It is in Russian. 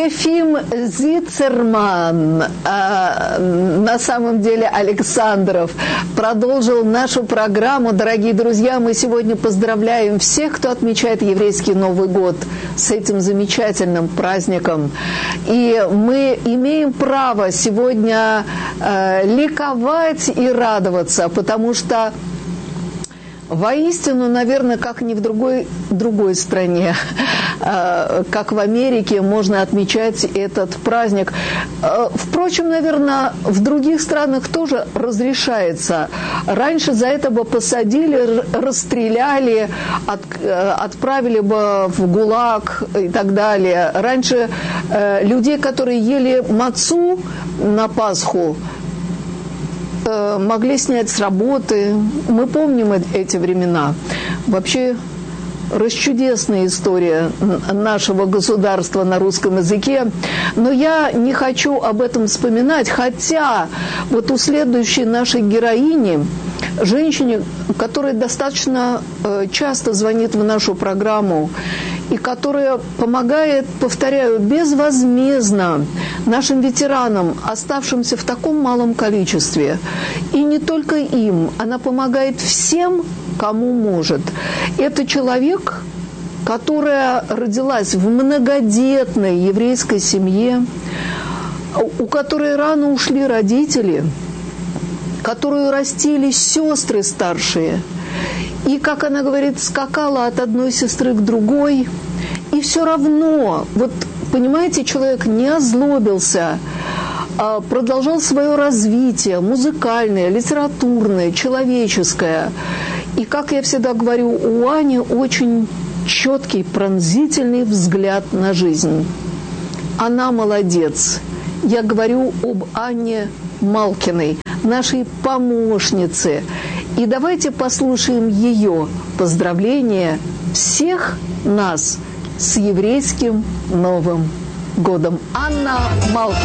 Ефим Зицерман, на самом деле Александров, продолжил нашу программу. Дорогие друзья, мы сегодня поздравляем всех, кто отмечает еврейский Новый год с этим замечательным праздником. И мы имеем право сегодня ликовать и радоваться, потому что воистину, наверное, как ни в другой стране, как в Америке, можно отмечать этот праздник. Впрочем, наверное, в других странах тоже разрешается. Раньше за это бы посадили, расстреляли, отправили бы в ГУЛАГ и так далее. Раньше людей, которые ели мацу на Пасху, могли снять с работы. Мы помним эти времена. Вообще, расчудесная история нашего государства на русском языке. Но я не хочу об этом вспоминать, хотя вот у следующей нашей героини, женщине, которая достаточно часто звонит в нашу программу, и которая помогает, повторяю, безвозмездно нашим ветеранам, оставшимся в таком малом количестве. И не только им, она помогает всем, кому может. Это человек, которая родилась в многодетной еврейской семье, у которой рано ушли родители, которую растили сестры старшие. И, как она говорит, скакала от одной сестры к другой. И все равно, вот, понимаете, человек не озлобился, продолжал свое развитие, музыкальное, литературное, человеческое. И, как я всегда говорю, у Ани очень четкий, пронзительный взгляд на жизнь. Она молодец. Я говорю об Анне Малкиной, нашей помощнице. И давайте послушаем ее поздравления всех нас с еврейским Новым годом. Анна Малкина.